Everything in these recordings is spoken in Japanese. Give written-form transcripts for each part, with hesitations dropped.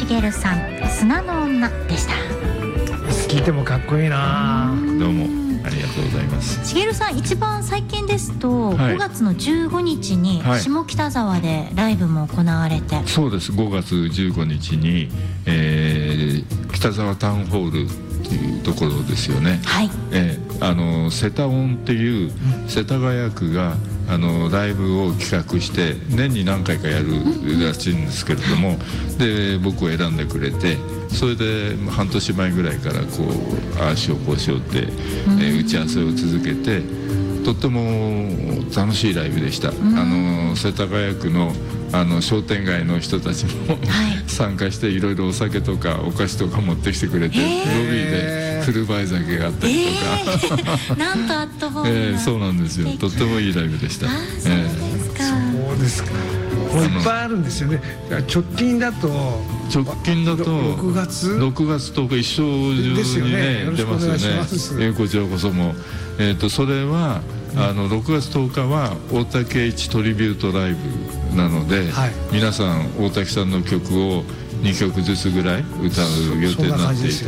茂さん、砂の女でした。 聞いてもかっこいいな。 どうもありがとうございます。 茂さん、一番最近ですと、 はい 5月の15日に下北沢でライブも行われて、 そうです。5月15日に、北沢タウンホールっていうところですよね。 はい。 セタオンっていう世田谷区がライブを企画して年に何回かやるらしいんですけれども、で僕を選んでくれて、それで半年前ぐらいからこうああしようこうしようって、打ち合わせを続けて、とっても楽しいライブでした。世田谷区の商店街の人たちも参加して、いろいろお酒とかお菓子とか持ってきてくれて、ロビーでフルバイ酒があったりとか、 なんとアットホームな、 そうなんですよ。とってもいいライブでした。 そうですか。 そうですか。もういっぱいあるんですよね。直近だと6月 10日一生中にね出ますよね。こちらこそも、それは6月10日は大竹一トリビュートライブなので、皆さん大竹さんの曲を2曲ずつぐらい歌う予定になっていて、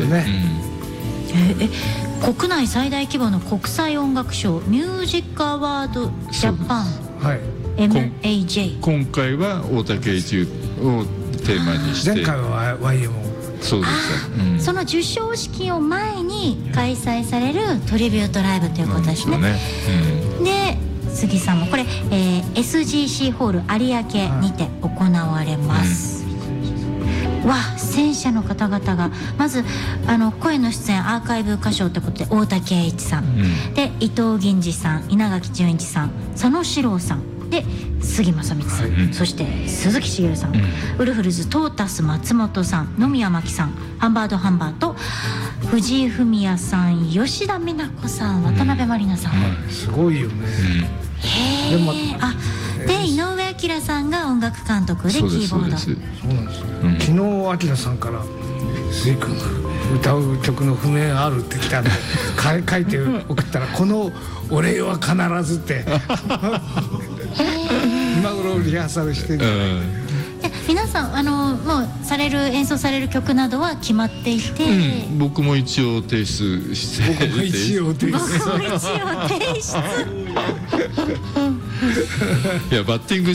国内最大規模の国際音楽賞ミュージックアワードジャパン、MAJ。 今回は大竹一をテーマにして、 前回は YMO。 そうでした。 その授賞式を前に開催されるトリビュートライブということですね。で、杉さんもこれ、SGC ホール有明にて行われます。出演者の方々がまず声の出演アーカイブ歌唱ということで大竹栄一さん、で伊藤銀次さん、稲垣潤一さん、佐野史郎さんで杉正光さん、そして鈴木茂さん、ウルフルズトータス松本さん、野宮真紀さん、ハンバーと藤井フミヤさん、吉田美奈子さん、渡辺満里奈さん、 すごいよね。 で井上彰さんが音楽監督でキーボード。 そうなんです。昨日彰さんから「鈴井君歌う曲の譜面ある?」って来たんで書いて送ったら「このお礼は必ず」って今頃リハーサルしてる。 皆さんもう演奏される曲などは決まっていて、 僕も一応提出して、 僕も一応提出いやバッティング